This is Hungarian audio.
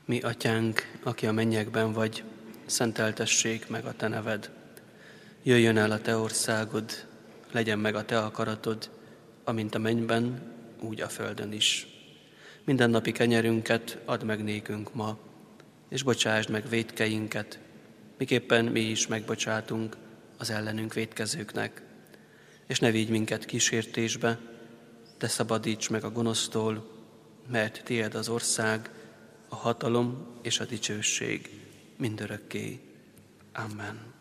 Mi atyánk, aki a mennyekben vagy, szenteltessék meg a te neved. Jöjjön el a te országod, legyen meg a te akaratod, amint a mennyben, úgy a földön is. Mindennapi kenyerünket add meg nékünk ma, és bocsásd meg vétkeinket, miképpen mi is megbocsátunk az ellenünk vétkezőknek. És ne vigy minket kísértésbe, de szabadíts meg a gonosztól, mert tiéd az ország, a hatalom és a dicsőség mindörökké. Amen.